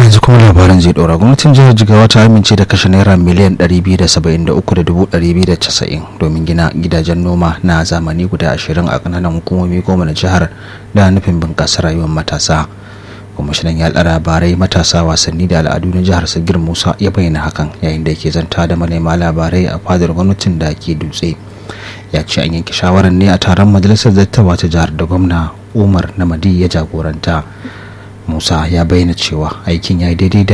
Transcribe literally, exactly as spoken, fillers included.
yanzu kuma labarin zai dora. Gwamnatin jihar Jigawa ta amince da kashe naira miliyan ɗari biyu da saba'in da uku da dubu ɗari biyu da casa'in domin gina gidajen noma na zamani guda ashirin a kananan hukumomi goma na jihar da nufin bunƙasa rayuwar matasa. Kwamishinan yaɗa labarai, matasa, wasanni da al'adu na jihar Sagir Musa ya bayyana hakan yayin da yake zanta da manema labarai a fadar gwamnatin da ke Dutse. Ya ce an yanke shawarar ne a taron majalisar dattawa ta jihar da gwamna Umar Namadi ya jagoranta. Musa ya bayyana cewa aikin ya yi daidai da